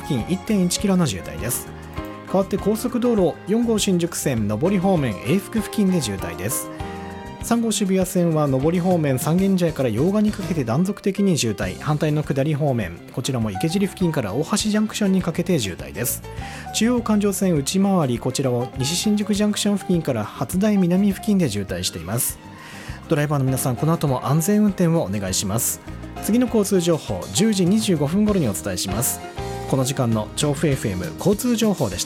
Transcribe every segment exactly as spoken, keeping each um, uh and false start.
付近 いってんいちキロの渋滞です。代わって高速道路よん号新宿線上り方面永福付近で渋滞です。さん号渋谷線は上り方面三軒茶屋から用賀にかけて断続的に渋滞、反対の下り方面こちらも池尻付近から大橋ジャンクションにかけて渋滞です。中央環状線内回りこちらを西新宿ジャンクション付近から初台南付近で渋滞しています。ドライバーの皆さん、この後も安全運転をお願いします。次の交通情報じゅうじにじゅうごふん頃にお伝えします。この時間の調布 エフエム 交通情報でした。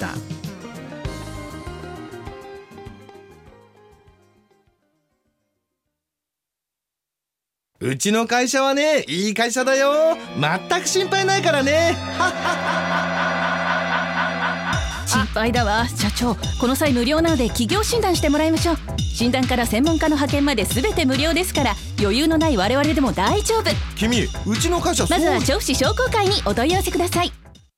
うちの会社はね、いい会社だよ。全く心配ないからね。 心配だわ社長。この際無料なので企業診断してもらいましょう。診断から専門家の派遣まで全て無料ですから、余裕のない我々でも大丈夫。 君、うちの会社そう。 まずは調布市商工会にお問い合わせください。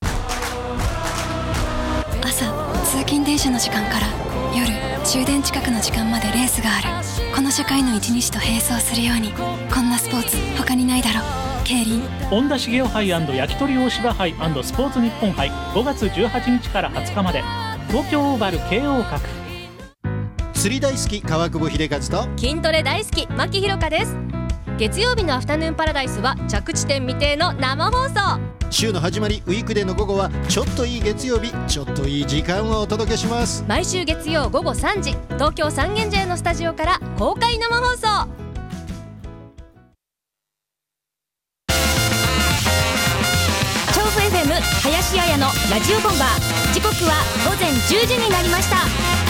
朝通勤電車の時間から夜終電近くの時間までレースがある。この社会の一日と並走するように、こんなスポーツ他にないだろう。競輪本田茂雄杯&焼き鳥大芝杯&スポーツ日本杯ごがつじゅうはちにちからはつかまで、東京オーバル慶応閣。 釣り大好き川久保秀和と筋トレ大好き牧ひろかです。月曜日のアフタヌーンパラダイスは着地点未定の生放送。 週の始まりウィークデーの午後はちょっといい月曜日、ちょっといい時間をお届けします。 毎週月曜午後さんじ、東京三軒茶屋のスタジオから公開生放送。調布 エフエム 林彩のラジオボンバー、時刻はごぜんじゅうじになりました。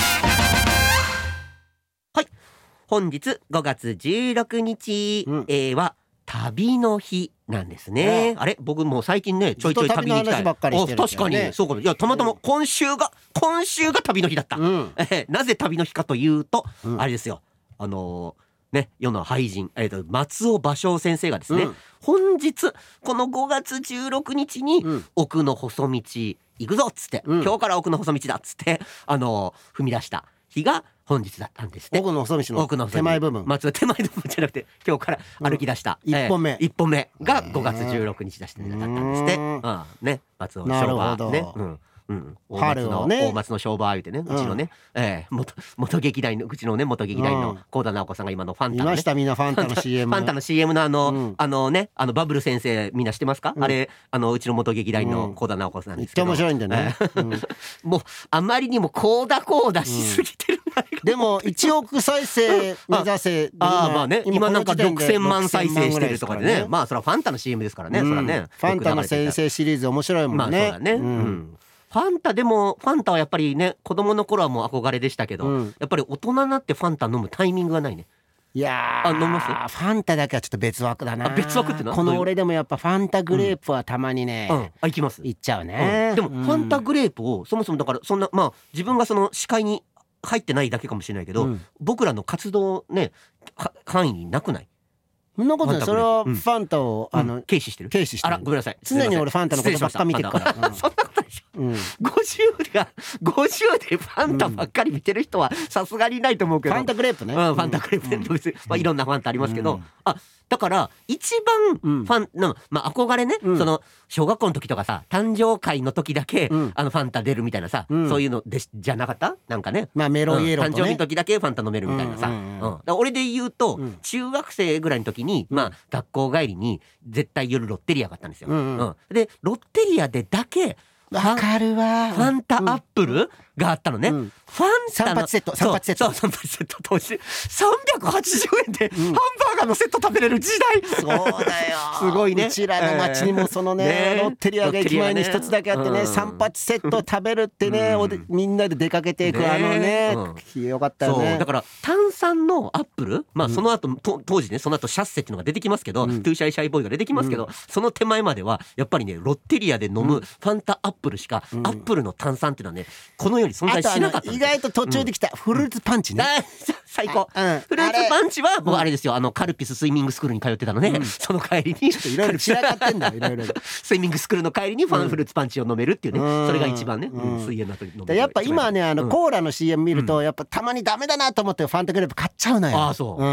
はい、本日ごがつじゅうろくにち、うんえー、は旅の日なんですね。あれ僕もう最近ねちょいちょい旅に行きたい。 ばっかりしてる、ね、 確かにそうかも。いやたまたま今週が、うん、今週が旅の日だった、うんえー、なぜ旅の日かというと、うん、あれですよ、あのー、ね世の俳人、えー、と松尾芭蕉先生がですね、うん、本日このごがつじゅうろくにちに、うん、奥の細道行くぞっつって、うん、今日から奥の細道だっつってあのー、踏み出した日が本日だったんですね。 奥の細道の手前部分、 まあ、手前部分じゃなくて今日から歩き出した、 うんえー、一本目一本目がごがつじゅうろくにちだったんですって。ああね松尾なるほどね、うんうん、 春をね大松の商売相手ね、うちのね、うん、えー、元, 元劇団のうちのね元劇団の幸田直子さんが今のファンタの、ね、 いましたみんなファンタの シーエムファンタの シーエム のあの、うん、あのねあのバブル先生みんな知ってますか、うん、あれあのうちの元劇団の幸田直子さんですけど、 めっちゃ面白いんだね、 うん、もうあまりにも幸田幸田しすぎてる、うん、 でもいちおく再生目指せ、 うん、ああまあね今なんかろくせんまん再生してるとかでね、まあそれはファンタの シーエム ですからね、うん、それはねファンタの先生シリーズ面白いもんね。 まあそうだね、うんうんファンタでもファンタはやっぱりね子供の頃はもう憧れでしたけど、うん、やっぱり大人になってファンタ飲むタイミングがないね。 いやーあ飲みますファンタだけはちょっと別枠だな。 あ別枠ってなこの俺でもやっぱファンタグレープはたまにね、 うんうん、あ行きます行っちゃうね、 うん、でもファンタグレープをそもそもだからそんなまあ自分がその視界に入ってないだけかもしれないけど、うん、僕らの活動ね範囲になくない。 そんなことない。それはファンタを、 うん、あの軽視してる軽視してる。 あらごめんなさい。 常に俺ファンタのことばっか見てるから、 うん、そんなことでしょ、うん、ごじゅうがごじゅうでファンタばっかり見てる人はさすがにないと思うけど、 ファンタグレープね、 うん、ファンタグレープね、うんまあ、いろんなファンタありますけど、うん、あだから一番ファンの、まあ、憧れね、うん、その小学校の時とかさ誕生会の時だけ、うん、あのファンタ出るみたいなさ、うん、そういうのでじゃなかったなんかね、 まあ、メロンイエローとね、 うん、誕生日の時だけファンタ飲めるみたいなさ、うんうんうんうん、だ俺で言うと、うん、中学生ぐらいの時に、まあ、学校帰りに絶対夜ロッテリアがあったんですよ、うんうんうん、でロッテリアでだけわかるわファンタアップルがあったのね、うん、ファンタのさんぱつセットさんぱつセットそうさんぱつセット当時さんびゃくはちじゅうえんでハンバーガーのセット食べれる時代、 そうだよすごいね。 うちらの町にもそのね、えー、ロッテリアが駅前に一つだけあってね、うん、さんぱつセット食べるってね、うん、おでみんなで出かけていく、ね、あのね、うん、よかったよね。 そうだから炭酸のアップル、まあその後、うん、と当時ねその後シャッセっていうのが出てきますけど、うん、トゥーシャイシャイボーイが出てきますけど、うん、その手前まではやっぱりねロッテリアで飲むファンタアップルしか、うん、アップルの炭酸っていうのはねこの世に存在しなかった。 意外と途中できたフルーツパンチね、 うん、最高、うん、フルーツパンチはもうあれですよ、あのカルピススイミングスクールに通ってたので、うん、その帰りにいろいろ散らかってんだよいろいろスイミングスクールの帰りにファンフルーツパンチを飲めるっていうね、うん、それが一番ね、うん、水泳の後に飲める。 やっぱ今ねあの、うん、コーラの シーエム 見ると、うん、やっぱたまにダメだなと思ってファンタグレープ買っちゃうのよ。 あそう、うん、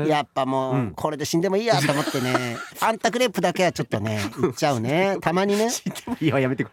やっぱもう、うん、これで死んでもいいやと思ってねファンタグレープだけはちょっとねいっちゃうねたまにね死んでもいいわやめてくれ